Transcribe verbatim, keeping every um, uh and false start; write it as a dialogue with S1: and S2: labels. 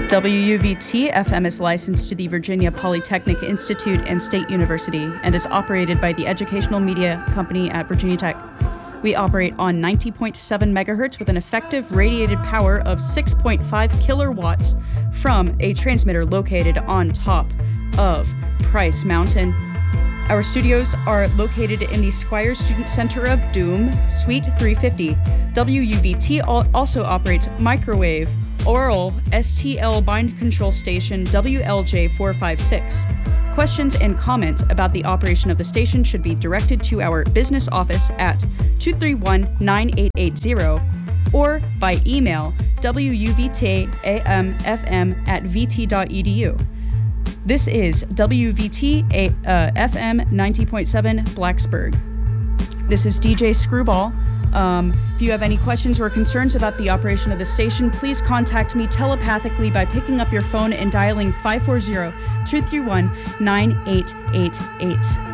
S1: W U V T F M is licensed to the Virginia Polytechnic Institute and State University and is operated by the Educational Media Company at Virginia Tech. We operate on ninety point seven megahertz with an effective radiated power of six point five kilowatts from a transmitter located on top of Price Mountain. Our studios are located in the Squire Student Center of Doom, Suite three fifty. W U V T also operates microwave oral S T L bind control station W L J four five six. Questions and comments about the operation of the station should be directed to our business office at two three one, nine eight eight zero or by email W U V T A M F M at v t dot e d u. This is W V T uh, F M ninety point seven Blacksburg. This is D J Screwball. Um, if you have any questions or concerns about the operation of the station, please contact me telepathically by picking up your phone and dialing five four zero, two three one, nine eight eight eight.